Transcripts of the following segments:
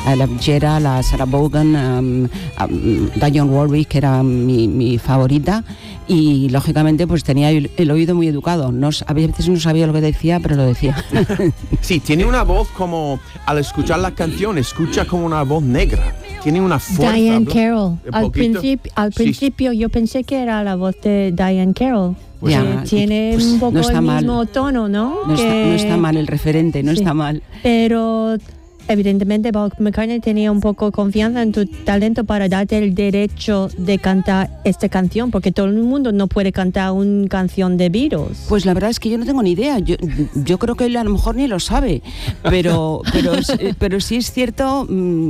a la Villera, a Sarah Vaughan, a Dionne Warwick, que era mi favorita, y lógicamente pues tenía el oído muy educado. A veces no sabía lo que decía, pero lo decía. Sí, tiene una voz como, al escuchar la canción, escucha como una voz negra. Tiene una fuerza. Diane Carroll. Al Sí. principio yo pensé que era la voz de Diane Carroll. Pues ya, tiene pues un poco no está el mal. mismo tono, ¿no? No está mal el referente, no está mal. Pero evidentemente Paul McCartney tenía un poco confianza en tu talento para darte el derecho de cantar esta canción, porque todo el mundo no puede cantar una canción de Beatles. Pues la verdad es que yo no tengo ni idea. Yo creo que él a lo mejor ni lo sabe, pero sí es cierto,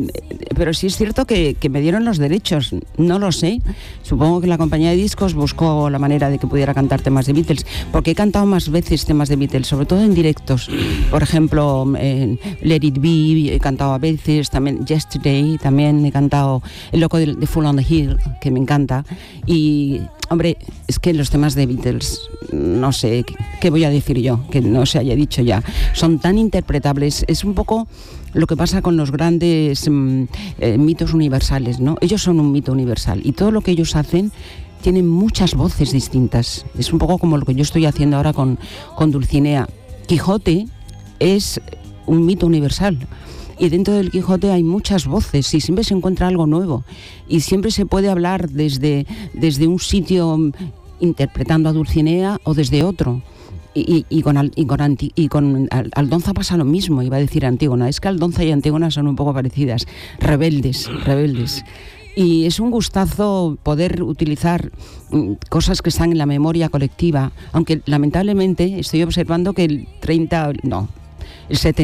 que me dieron los derechos. No lo sé. Supongo que la compañía de discos buscó la manera de que pudiera cantar temas de Beatles, porque he cantado más veces temas de Beatles, sobre todo en directos. Por ejemplo, en Let It Be he cantado a veces, también Yesterday, también he cantado El loco de Fool on the Hill, que me encanta. Y hombre, es que los temas de Beatles, no sé, ¿qué voy a decir yo? Que no se haya dicho ya. Son tan interpretables. Es un poco lo que pasa con los grandes mitos universales, ¿no? Ellos son un mito universal y todo lo que ellos hacen tienen muchas voces distintas. Es un poco como lo que yo estoy haciendo ahora con Dulcinea. Quijote es un mito universal. Y dentro del Quijote hay muchas voces y siempre se encuentra algo nuevo y siempre se puede hablar desde un sitio interpretando a Dulcinea o desde otro. Y con Aldonza pasa lo mismo, iba a decir Antígona. Es que Aldonza y Antígona son un poco parecidas, rebeldes. Y es un gustazo poder utilizar cosas que están en la memoria colectiva, aunque lamentablemente estoy observando que el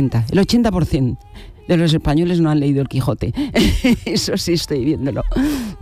80% de los españoles no han leído el Quijote. Eso sí estoy viéndolo.